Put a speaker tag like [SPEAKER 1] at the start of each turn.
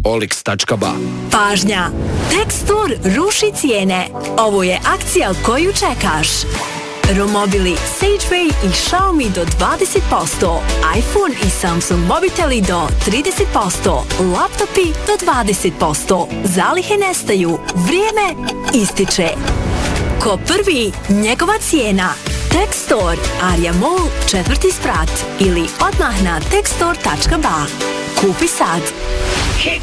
[SPEAKER 1] olix.ba.
[SPEAKER 2] Pažnja! Tekstur ruši cijene. Ovo je akcija koju čekaš. Romobili Sageway i Xiaomi do 20%, iPhone i Samsung mobiteli do 30%, laptopi do 20%. Zalihe nestaju, vrijeme ističe. Ko prvi, njegova cijena. Tekstor, Arja Mall, 4. sprat ili odmah na tekstor.ba. Kupi sad.